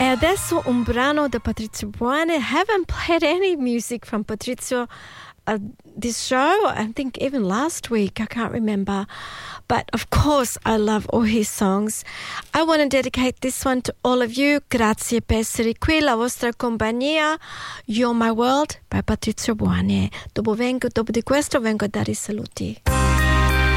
adesso un brano da Patrizio Buone. Haven't played any music from Patrizio this show, I think even last week, I can't remember. But of course, I love all his songs. I want to dedicate this one to all of you. Grazie per essere qui, la vostra compagnia. You're My World by Patrizio Buone. Dopo di questo vengo a dare i saluti.